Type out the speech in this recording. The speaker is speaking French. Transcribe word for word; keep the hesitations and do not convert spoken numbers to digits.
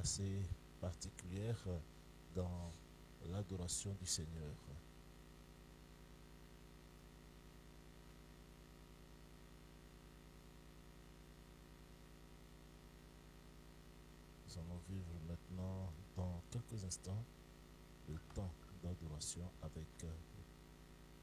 assez particulière dans l'adoration du Seigneur. Nous allons vivre maintenant, dans quelques instants, le temps d'adoration avec